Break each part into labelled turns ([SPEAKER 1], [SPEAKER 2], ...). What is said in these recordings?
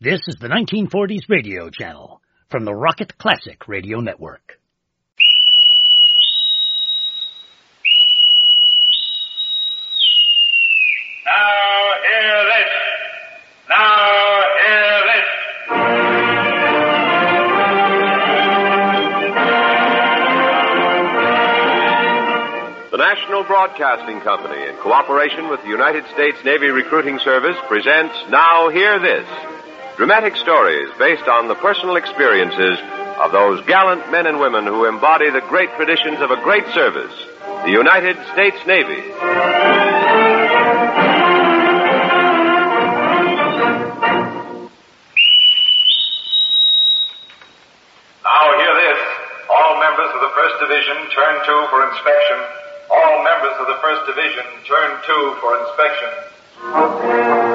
[SPEAKER 1] This is the 1940s radio channel from the Rocket Classic Radio Network.
[SPEAKER 2] Now hear this. Now hear this.
[SPEAKER 3] The National Broadcasting Company, in cooperation with the United States Navy Recruiting Service, presents Now Hear This, dramatic stories based on the personal experiences of those gallant men and women who embody the great traditions of a great service, the United States Navy.
[SPEAKER 2] Now hear this. All members of the 1st Division turn to for inspection. All members of the 1st Division turn to for inspection.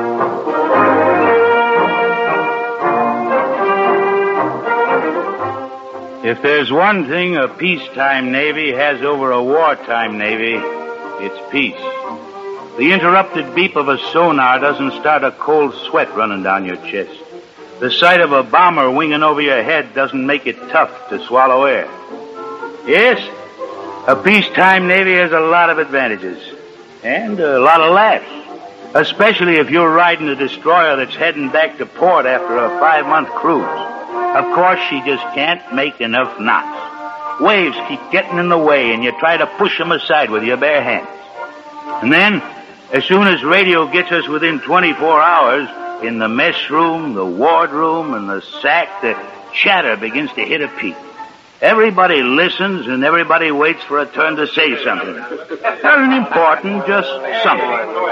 [SPEAKER 4] If there's one thing a peacetime Navy has over a wartime Navy, it's peace. The interrupted beep of a sonar doesn't start a cold sweat running down your chest. The sight of a bomber winging over your head doesn't make it tough to swallow air. Yes, a peacetime Navy has a lot of advantages and a lot of laughs, especially if you're riding a destroyer that's heading back to port after a 5-month cruise. Of course, she just can't make enough knots. Waves keep getting in the way, and you try to push them aside with your bare hands. And then, as soon as radio gets us within 24 hours, in the mess room, the ward room, and the sack, the chatter begins to hit a peak. Everybody listens, and everybody waits for a turn to say something. Nothing important, just something.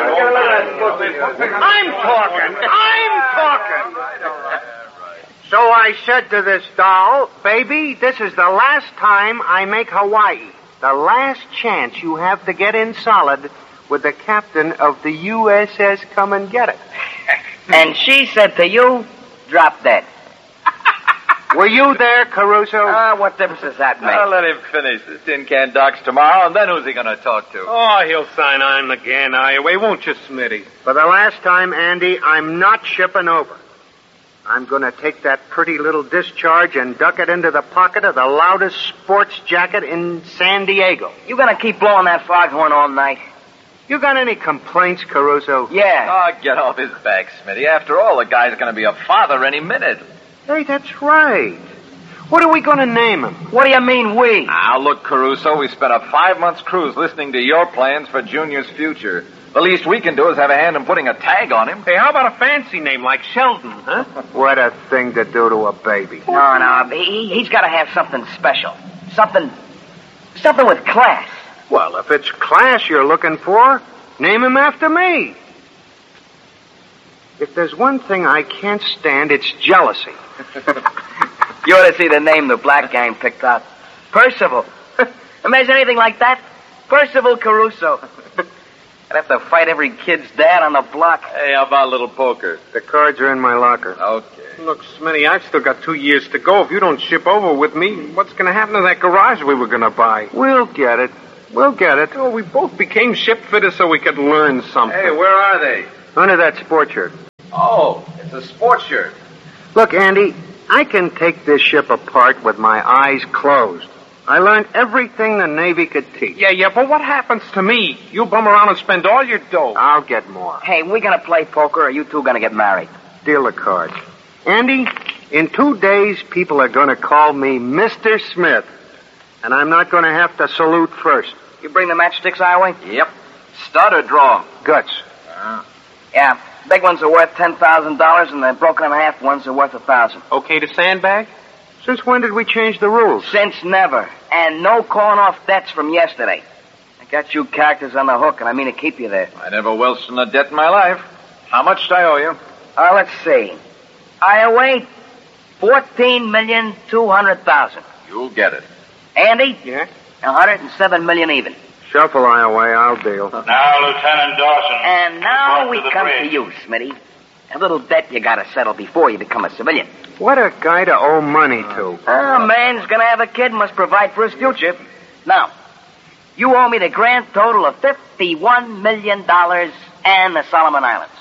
[SPEAKER 5] I'm talking. So I said to this doll, baby, this is the last time I make Hawaii. The last chance you have to get in solid with the captain of the USS Come and Get It.
[SPEAKER 6] And she said to you, drop dead.
[SPEAKER 5] Were you there, Caruso?
[SPEAKER 6] What difference does that make?
[SPEAKER 7] I'll let him finish. The tin can docks tomorrow, and then who's he going to talk to?
[SPEAKER 8] Oh, he'll sign on again, Ioway, won't you, Smitty?
[SPEAKER 5] For the last time, Andy, I'm not shipping over. I'm going to take that pretty little discharge and duck it into the pocket of the loudest sports jacket in San Diego.
[SPEAKER 6] You gonna keep blowing that foghorn all night?
[SPEAKER 5] You got any complaints, Caruso?
[SPEAKER 6] Yeah.
[SPEAKER 7] Oh, get off his back, Smitty. After all, the guy's going to be a father any minute.
[SPEAKER 5] Hey, that's right. What are we going to name him?
[SPEAKER 6] What do you mean, we?
[SPEAKER 7] Now, look, Caruso, we spent a 5-month cruise listening to your plans for Junior's future. The least we can do is have a hand in putting a tag on him.
[SPEAKER 8] Hey, how about a fancy name like Sheldon, huh?
[SPEAKER 5] What a thing to do to a baby.
[SPEAKER 6] No, he's got to have something special. Something with class.
[SPEAKER 5] Well, if it's class you're looking for, name him after me. If there's one thing I can't stand, it's jealousy.
[SPEAKER 6] You ought to see the name the black gang picked out. Percival. Imagine anything like that. Percival Caruso. I'd have to fight every kid's dad on the block.
[SPEAKER 7] Hey, how about a little poker?
[SPEAKER 5] The cards are in my locker.
[SPEAKER 7] Okay.
[SPEAKER 8] Look, Smitty, I've still got 2 years to go. If you don't ship over with me, what's going to happen to that garage we were going to buy?
[SPEAKER 5] We'll get it.
[SPEAKER 8] Oh, we both became ship fitters so we could learn something.
[SPEAKER 7] Hey, where are they?
[SPEAKER 5] Under that sport shirt.
[SPEAKER 7] Oh, it's a sports shirt.
[SPEAKER 5] Look, Andy, I can take this ship apart with my eyes closed. I learned everything the Navy could teach.
[SPEAKER 8] Yeah, but what happens to me? You bum around and spend all your dough.
[SPEAKER 5] I'll get more.
[SPEAKER 6] Hey, we gonna play poker, or are you two gonna get married?
[SPEAKER 5] Deal the cards. Andy, in 2 days, people are going to call me Mr. Smith. And I'm not going to have to salute first.
[SPEAKER 6] You bring the matchsticks, Ioway?
[SPEAKER 7] Yep. Stud or draw?
[SPEAKER 5] Guts.
[SPEAKER 6] Yeah. Big ones are worth $10,000, and the broken in half ones are worth $1,000.
[SPEAKER 8] Okay to sandbag?
[SPEAKER 5] Since when did we change the rules?
[SPEAKER 6] Since never. And no calling off debts from yesterday. I got you characters on the hook, and I mean to keep you there.
[SPEAKER 7] I never welched in a debt in my life. How much do I owe you?
[SPEAKER 6] Let's see. Ioway, $14,200,000.
[SPEAKER 7] You'll get it.
[SPEAKER 6] Andy?
[SPEAKER 5] Yeah?
[SPEAKER 6] $107 million even.
[SPEAKER 5] Shuffle Ioway, I'll deal.
[SPEAKER 2] Now, Lieutenant Dawson.
[SPEAKER 6] And now
[SPEAKER 2] report
[SPEAKER 6] we
[SPEAKER 2] to the
[SPEAKER 6] come
[SPEAKER 2] bridge.
[SPEAKER 6] to you, Smitty. A little debt you gotta settle before you become a civilian.
[SPEAKER 5] What a guy to owe money to.
[SPEAKER 6] A man's gonna have a kid, must provide for his future. Now, you owe me the grand total of $51 million and the Solomon Islands.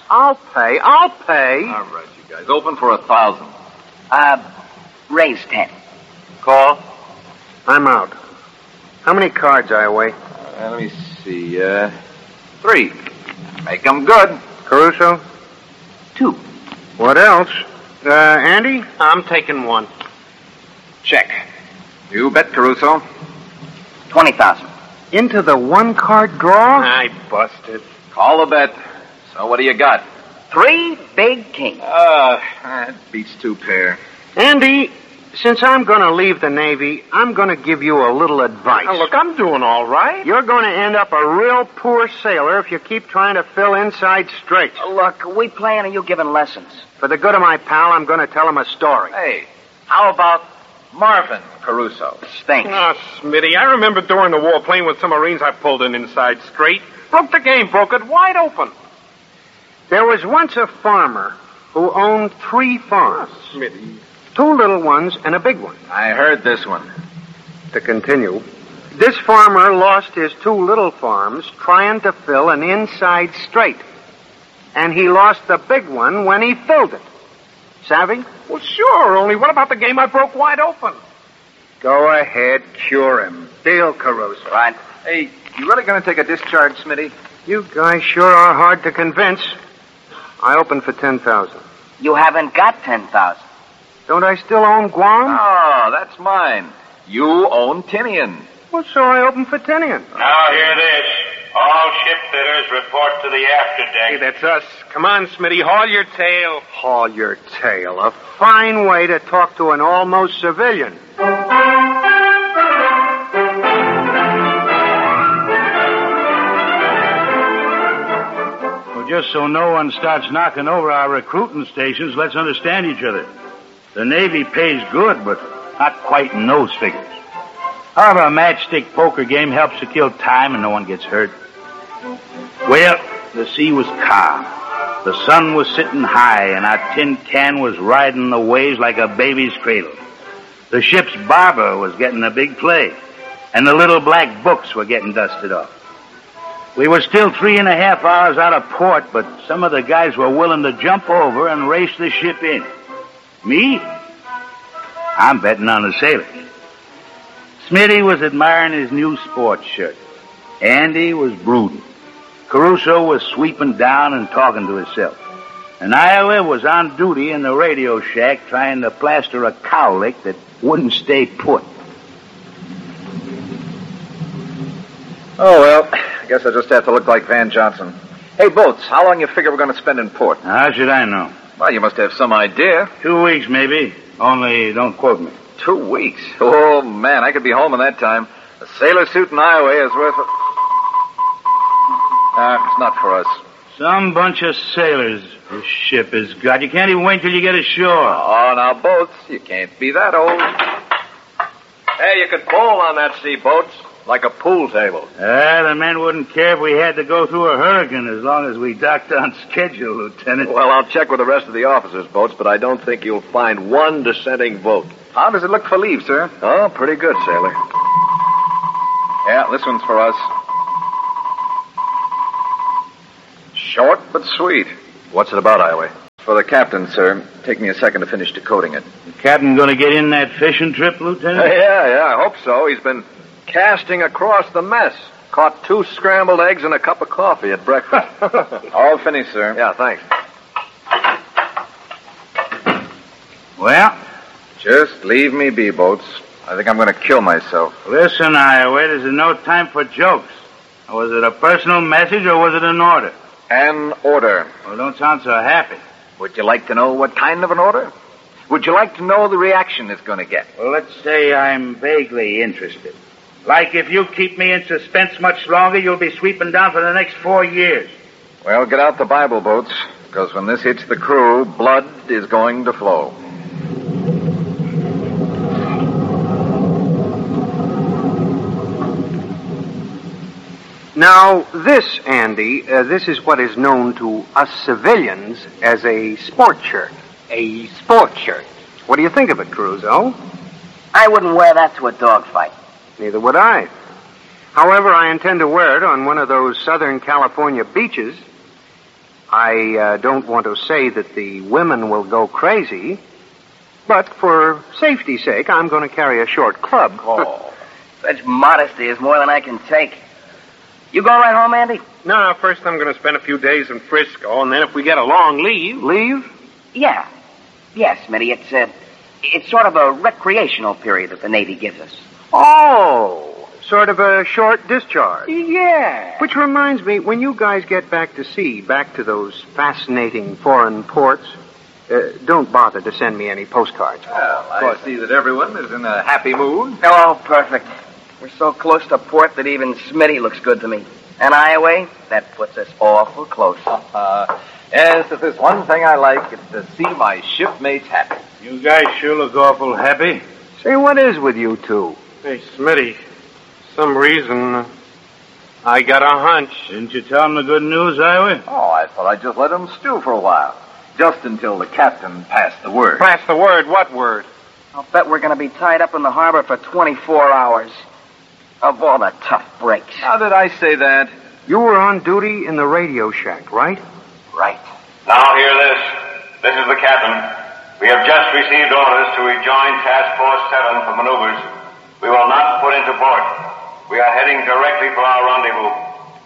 [SPEAKER 5] I'll pay.
[SPEAKER 7] All right, you guys. Open for 1,000.
[SPEAKER 6] Raise 10.
[SPEAKER 5] Call. I'm out. How many cards, Ioway?
[SPEAKER 7] Let me see. 3. Make them good.
[SPEAKER 5] Caruso?
[SPEAKER 6] 2.
[SPEAKER 5] What else? Andy? I'm taking 1.
[SPEAKER 7] Check. You bet, Caruso.
[SPEAKER 6] 20,000.
[SPEAKER 5] Into the 1-card draw?
[SPEAKER 8] I busted.
[SPEAKER 7] Call the bet. So what do you got?
[SPEAKER 6] 3 big kings.
[SPEAKER 7] That beats 2 pair.
[SPEAKER 5] Andy, since I'm going to leave the Navy, I'm going to give you a little advice.
[SPEAKER 8] Now, look, I'm doing all right.
[SPEAKER 5] You're going to end up a real poor sailor if you keep trying to fill inside straights.
[SPEAKER 6] Look, we playing or you giving lessons?
[SPEAKER 5] For the good of my pal, I'm going to tell him a story.
[SPEAKER 7] Hey, how about Marvin Caruso?
[SPEAKER 6] Stinks.
[SPEAKER 8] Oh, Smitty, I remember during the war playing with some Marines I pulled in inside straight. Broke the game, broke it wide open.
[SPEAKER 5] There was once a farmer who owned 3 farms.
[SPEAKER 8] Smitty.
[SPEAKER 5] 2 little ones and a big one.
[SPEAKER 7] I heard this one.
[SPEAKER 5] To continue, this farmer lost his 2 little farms trying to fill an inside straight. And he lost the big one when he filled it. Savvy?
[SPEAKER 8] Well, sure, only what about the game I broke wide open?
[SPEAKER 5] Go ahead, cure him. Deal, Caruso.
[SPEAKER 6] Right.
[SPEAKER 7] Hey, you really going to take a discharge, Smitty?
[SPEAKER 5] You guys sure are hard to convince. I open for 10,000.
[SPEAKER 6] You haven't got 10,000.
[SPEAKER 5] Don't I still own Guam?
[SPEAKER 7] Oh, that's mine. You own Tinian.
[SPEAKER 5] Well, so I open for Tinian.
[SPEAKER 4] Now hear this. All shipfitters report to the afterdeck.
[SPEAKER 8] Hey, that's us. Come on, Smitty, haul your tail.
[SPEAKER 5] Haul your tail. A fine way to talk to an almost civilian.
[SPEAKER 4] Well, just so no one starts knocking over our recruiting stations, let's understand each other. The Navy pays good, but not quite in those figures. However, a matchstick poker game helps to kill time and no one gets hurt. Well, the sea was calm. The sun was sitting high, and our tin can was riding the waves like a baby's cradle. The ship's barber was getting a big play, and the little black books were getting dusted off. We were still 3.5 hours out of port, but some of the guys were willing to jump over and race the ship in. Me? I'm betting on the sailors. Smitty was admiring his new sports shirt. Andy was brooding. Caruso was sweeping down and talking to himself. And Iowa was on duty in the radio shack trying to plaster a cowlick that wouldn't stay put.
[SPEAKER 7] Oh, well, I guess I just have to look like Van Johnson. Hey, Boats, how long you figure we're going to spend in port?
[SPEAKER 4] How should I know?
[SPEAKER 7] Well, you must have some idea.
[SPEAKER 4] 2 weeks, maybe. Only don't quote me.
[SPEAKER 7] 2 weeks? Oh, man, I could be home in that time. A sailor suit in Iowa is worth... it's not for us.
[SPEAKER 4] Some bunch of sailors this ship has got. You can't even wait till you get ashore.
[SPEAKER 7] Oh, now, Boats, you can't be that old. Hey, you could bowl on that sea, Boats, like a pool table.
[SPEAKER 4] The men wouldn't care if we had to go through a hurricane as long as we docked on schedule, Lieutenant.
[SPEAKER 3] Well, I'll check with the rest of the officers' boats, but I don't think you'll find one dissenting vote.
[SPEAKER 7] How does it look for leave, sir?
[SPEAKER 3] Oh, pretty good, sailor.
[SPEAKER 7] Yeah, this one's for us. Short but sweet.
[SPEAKER 3] What's it about, Iowa?
[SPEAKER 7] For the captain, sir. Take me a second to finish decoding it.
[SPEAKER 4] The captain going to get in that fishing trip, Lieutenant?
[SPEAKER 3] Yeah, I hope so. He's been casting across the mess. Caught 2 scrambled eggs and a cup of coffee at breakfast.
[SPEAKER 7] All finished, sir.
[SPEAKER 3] Yeah, thanks.
[SPEAKER 4] Well?
[SPEAKER 7] Just leave me be, Boats. I think I'm going to kill myself.
[SPEAKER 4] Listen, Iowa, this is no time for jokes. Was it a personal message or was it an order?
[SPEAKER 7] An order.
[SPEAKER 4] Well, don't sound so happy.
[SPEAKER 7] Would you like to know what kind of an order? Would you like to know the reaction it's going to get?
[SPEAKER 4] Well, let's say I'm vaguely interested. Like if you keep me in suspense much longer, you'll be sweeping down for the next 4 years.
[SPEAKER 7] Well, get out the Bible, Boats, because when this hits the crew, blood is going to flow.
[SPEAKER 5] Now, this, Andy, this is what is known to us civilians as a sport shirt. A sport shirt. What do you think of it, Caruso?
[SPEAKER 6] I wouldn't wear that to a dogfight.
[SPEAKER 5] Neither would I. However, I intend to wear it on one of those Southern California beaches. I don't want to say that the women will go crazy, but for safety's sake, I'm going to carry a short club.
[SPEAKER 6] Oh, such modesty is more than I can take. You going right home, Andy?
[SPEAKER 8] No, first I'm going to spend a few days in Frisco, and then if we get a long leave...
[SPEAKER 5] Leave?
[SPEAKER 6] Yeah. Yes, Smitty. It's sort of a recreational period that the Navy gives us.
[SPEAKER 5] Oh, sort of a short discharge.
[SPEAKER 6] Yeah.
[SPEAKER 5] Which reminds me, when you guys get back to sea, back to those fascinating foreign ports, don't bother to send me any postcards.
[SPEAKER 7] Well, I see that everyone is in a happy mood.
[SPEAKER 6] Oh, perfect. We're so close to port that even Smitty looks good to me. And Ioway, that puts us awful close.
[SPEAKER 7] Yes, if there's one thing I like, it's to see my shipmates happy.
[SPEAKER 4] You guys sure look awful happy.
[SPEAKER 5] Say, what is with you two?
[SPEAKER 8] Hey, Smitty, some reason I got a hunch.
[SPEAKER 4] Didn't you tell him the good news, Ioway?
[SPEAKER 7] Oh, I thought I'd just let him stew for a while. Just until the captain passed the word.
[SPEAKER 8] Pass the word? What word?
[SPEAKER 6] I'll bet we're going to be tied up in the harbor for 24 hours. Of all the tough breaks.
[SPEAKER 7] How did I say that?
[SPEAKER 5] You were on duty in the radio shack, right?
[SPEAKER 6] Right.
[SPEAKER 2] Now hear this. This is the captain. We have just received orders to rejoin Task Force 7 for maneuvers. We will not put into port. We are heading directly for our rendezvous.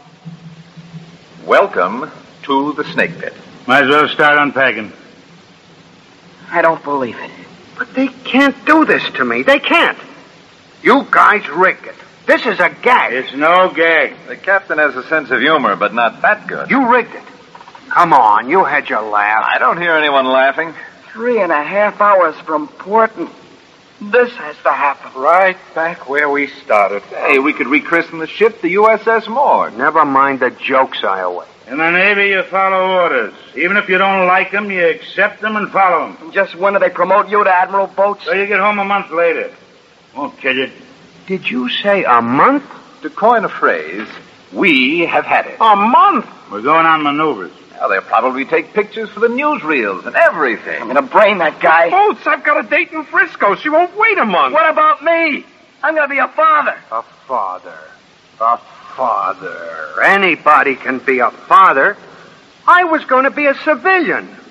[SPEAKER 7] Welcome to the Snake Pit.
[SPEAKER 4] Might as well start unpacking.
[SPEAKER 6] I don't believe it.
[SPEAKER 5] But they can't do this to me. They can't. You guys rigged it. This is a gag.
[SPEAKER 4] It's no gag.
[SPEAKER 7] The captain has a sense of humor, but not that good.
[SPEAKER 5] You rigged it. Come on, you had your laugh.
[SPEAKER 7] I don't hear anyone laughing.
[SPEAKER 6] 3.5 hours from port, and this has to happen.
[SPEAKER 8] Right back where we started.
[SPEAKER 7] Hey, we could rechristen the ship the USS Maud.
[SPEAKER 5] Never mind the jokes, Ioway.
[SPEAKER 4] In the Navy, you follow orders. Even if you don't like them, you accept them and follow them.
[SPEAKER 6] Just when do they promote you to Admiral Boats?
[SPEAKER 4] So you get home a month later. Won't kill you.
[SPEAKER 5] Did you say a month?
[SPEAKER 7] To coin a phrase, we have had it.
[SPEAKER 8] A month?
[SPEAKER 4] We're going on maneuvers.
[SPEAKER 7] Now, they'll probably take pictures for the newsreels and everything.
[SPEAKER 6] I'm going to brain that guy.
[SPEAKER 8] Boats, I've got a date in Frisco. She won't wait a month.
[SPEAKER 6] What about me? I'm going to be a father.
[SPEAKER 5] A father. A father. Anybody can be a father. I was going to be a civilian.